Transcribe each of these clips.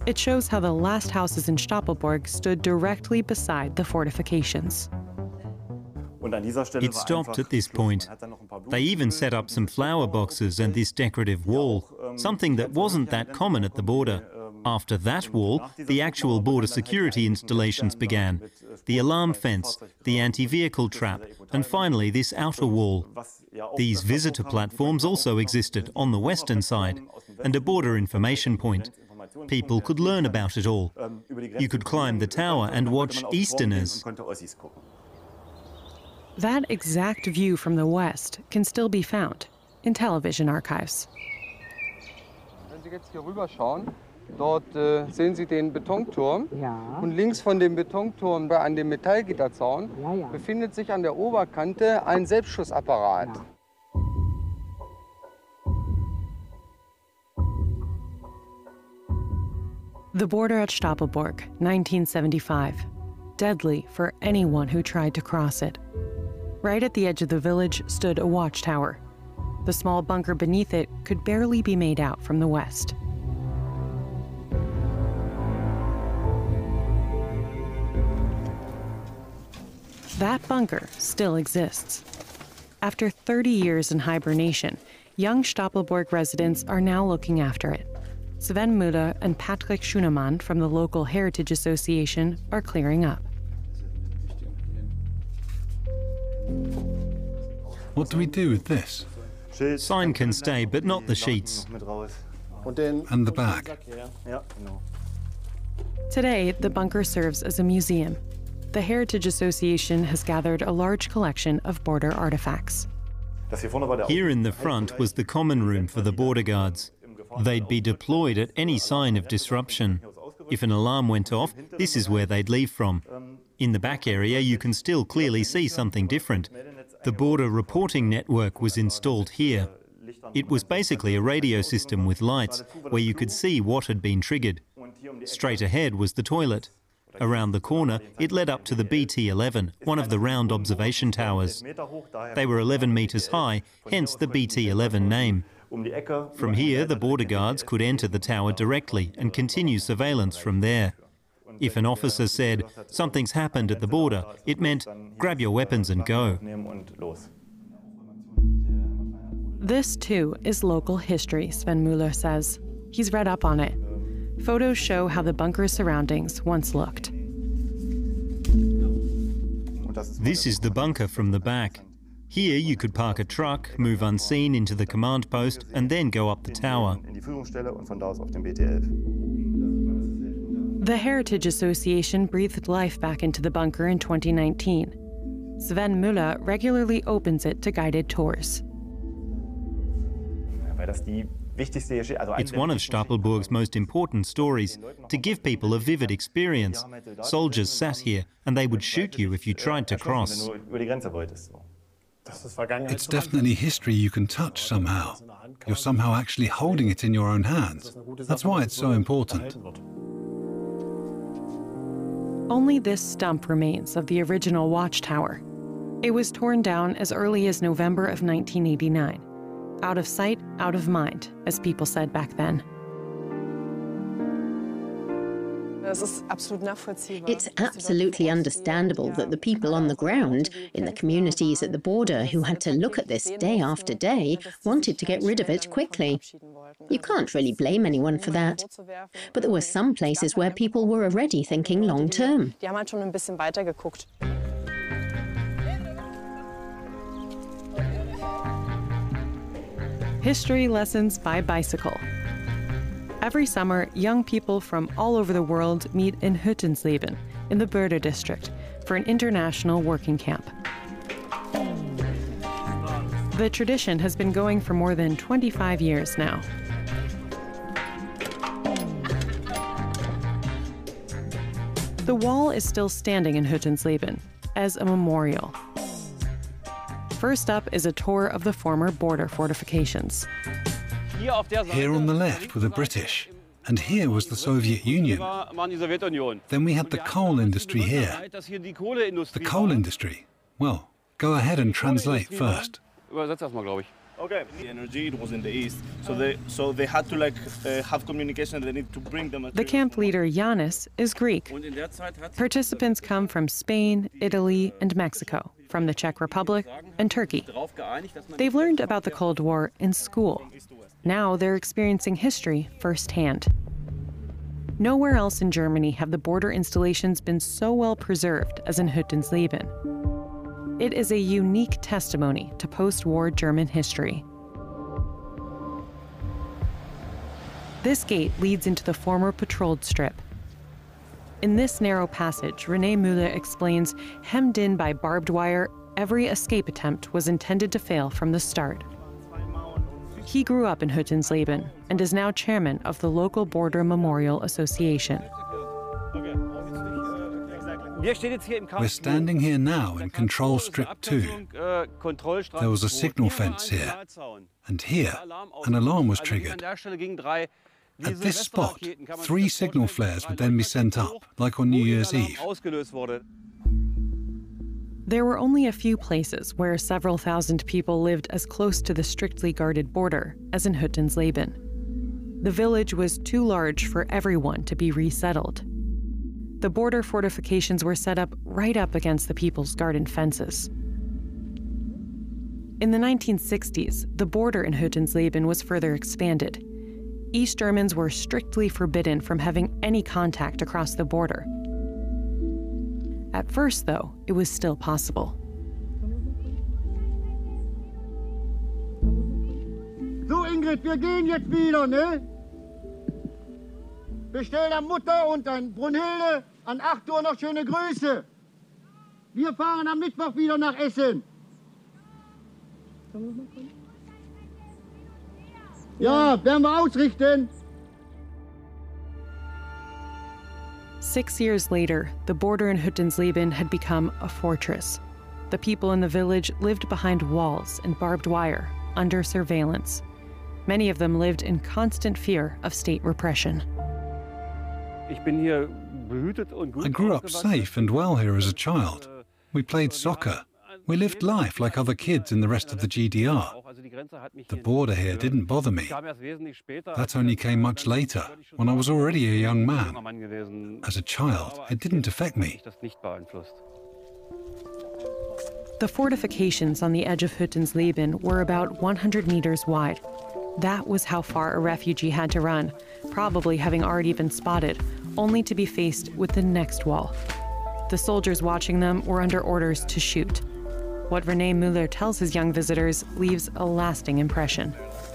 It shows how the last houses in Stapelburg stood directly beside the fortifications. It stopped at this point. They even set up some flower boxes and this decorative wall, something that wasn't that common at the border. After that wall, the actual border security installations began. The alarm fence, the anti-vehicle trap, and finally this outer wall. These visitor platforms also existed on the western side, and a border information point. People could learn about it all. You could climb the tower and watch Easterners. That exact view from the west can still be found in television archives. Wenn Sie jetzt hier rüberschauen, dort sehen Sie den Betonturm. Ja. Und links von dem Betonturm an dem Metallgitterzaun befindet sich an der Oberkante ein Selbstschussapparat. Ja. The border at Stapelburg, 1975. Deadly for anyone who tried to cross it. Right at the edge of the village stood a watchtower. The small bunker beneath it could barely be made out from the west. That bunker still exists. After 30 years in hibernation, young Stapelburg residents are now looking after it. Sven Müller and Patrick Schunemann from the local Heritage Association are clearing up. What do we do with this? Sign can stay, but not the sheets. And the bag? Today, the bunker serves as a museum. The Heritage Association has gathered a large collection of border artifacts. Here in the front was the common room for the border guards. They'd be deployed at any sign of disruption. If an alarm went off, this is where they'd leave from. In the back area, you can still clearly see something different. The border reporting network was installed here. It was basically a radio system with lights where you could see what had been triggered. Straight ahead was the toilet. Around the corner, it led up to the BT-11, one of the round observation towers. They were 11 meters high, hence the BT-11 name. From here, the border guards could enter the tower directly and continue surveillance from there. If an officer said, "Something's happened at the border," it meant, grab your weapons and go. This, too, is local history, Sven Müller says. He's read up on it. Photos show how the bunker's surroundings once looked. This is the bunker from the back. Here you could park a truck, move unseen into the command post, and then go up the tower. The Heritage Association breathed life back into the bunker in 2019. Sven Müller regularly opens it to guided tours. It's one of Stapelburg's most important stories, to give people a vivid experience. Soldiers sat here, and they would shoot you if you tried to cross. It's definitely history you can touch somehow. You're somehow actually holding it in your own hands. That's why it's so important. Only this stump remains of the original watchtower. It was torn down as early as November of 1989. Out of sight, out of mind, as people said back then. It's absolutely understandable that the people on the ground, in the communities at the border who had to look at this day after day, wanted to get rid of it quickly. You can't really blame anyone for that. But there were some places where people were already thinking long term. History lessons by bicycle. Every summer, young people from all over the world meet in Hüttensleben, in the Börde district, for an international working camp. The tradition has been going for more than 25 years now. The wall is still standing in Hüttensleben as a memorial. First up is a tour of the former border fortifications. Here on the left were the British, and here was the Soviet Union. Then we had the coal industry here. The coal industry? Well, go ahead and translate first. Okay. The energy, it was in the east, so they had to have communication. They need to bring them. The camp leader Yanis is Greek. Participants come from Spain, Italy, and Mexico, from the Czech Republic and Turkey. They've learned about the Cold War in school. Now they're experiencing history firsthand. Nowhere else in Germany have the border installations been so well preserved as in Hüttensleben. It is a unique testimony to post-war German history. This gate leads into the former patrolled strip. In this narrow passage, René Müller explains, hemmed in by barbed wire, every escape attempt was intended to fail from the start. He grew up in Hüttensleben and is now chairman of the local Border Memorial Association. We're standing here now in Control Strip 2. There was a signal fence here, and here an alarm was triggered. At this spot, 3 signal flares would then be sent up, like on New Year's Eve. There were only a few places where several thousand people lived as close to the strictly guarded border as in Hüttensleben. The village was too large for everyone to be resettled. The border fortifications were set up right up against the People's Garden fences. In the 1960s, the border in Hüttensleben was further expanded. East Germans were strictly forbidden from having any contact across the border. At first, though, it was still possible. So, Ingrid, wir gehen jetzt wieder, ne? Bestell der Mutter und an Brunhilde an 8 Uhr noch schöne Grüße. Wir fahren am Mittwoch wieder nach Essen. Ja, werden wir ausrichten. 6 years later, the border in Hüttensleben had become a fortress. The people in the village lived behind walls and barbed wire, under surveillance. Many of them lived in constant fear of state repression. I grew up safe and well here as a child. We played soccer. We lived life like other kids in the rest of the GDR. The border here didn't bother me. That only came much later, when I was already a young man. As a child, it didn't affect me. The fortifications on the edge of Hüttensleben were about 100 meters wide. That was how far a refugee had to run, probably having already been spotted, only to be faced with the next wall. The soldiers watching them were under orders to shoot. What René Müller tells his young visitors leaves a lasting impression.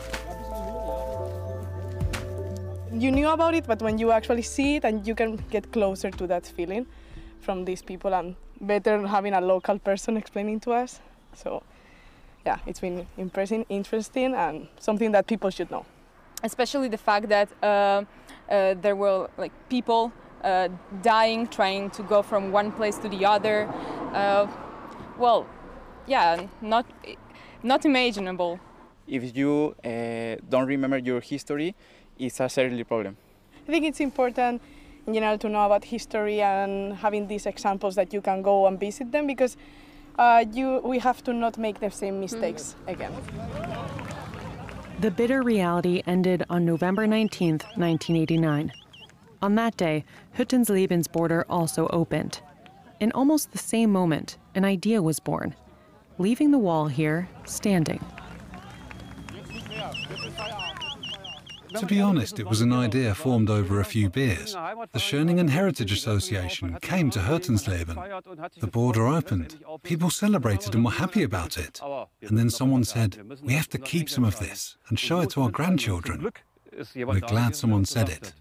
You knew about it, but when you actually see it and you can get closer to that feeling from these people, and better having a local person explaining to us. So yeah, it's been impressive, interesting, and something that people should know. Especially the fact that there were people dying, trying to go from one place to the other. Well, yeah, not imaginable. If you don't remember your history, it's a serious problem. I think it's important in general to know about history and having these examples that you can go and visit them, because we have to not make the same mistakes again. The bitter reality ended on November 19th, 1989. On that day, Hüttensleben's border also opened. In almost the same moment, an idea was born, leaving the wall here standing. To be honest, it was an idea formed over a few beers. The Schöningen Heritage Association came to Hüttensleben. The border opened. People celebrated and were happy about it. And then someone said, we have to keep some of this and show it to our grandchildren. We're glad someone said it.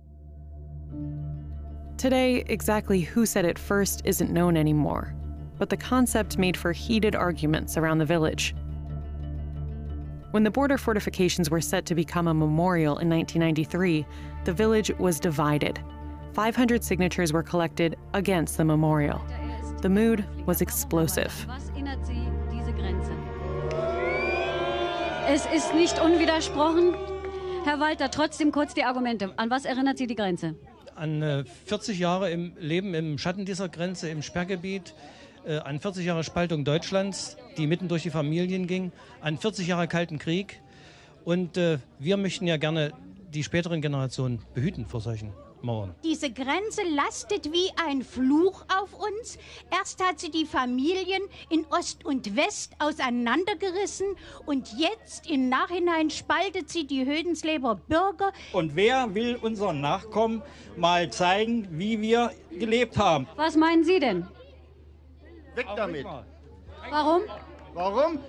Today, exactly who said it first isn't known anymore, but the concept made for heated arguments around the village. When the border fortifications were set to become a memorial in 1993, the village was divided. 500 signatures were collected against the memorial. The mood was explosive. Es ist nicht unwidersprochen. Herr Walter, trotzdem kurz die Argumente. An was erinnert Sie die Grenze? An 40 Jahre im Leben im Schatten dieser Grenze, im Sperrgebiet, an 40 Jahre Spaltung Deutschlands. die mitten durch die Familien ging, an 40 Jahre Kalten Krieg. Und wir möchten ja gerne die späteren Generationen behüten vor solchen Mauern. Diese Grenze lastet wie ein Fluch auf uns. Erst hat sie die Familien in Ost und West auseinandergerissen und jetzt im Nachhinein spaltet sie die Hödensleber Bürger. Und wer will unseren Nachkommen mal zeigen, wie wir gelebt haben? Was meinen Sie denn? Weg damit. Warum? Warum?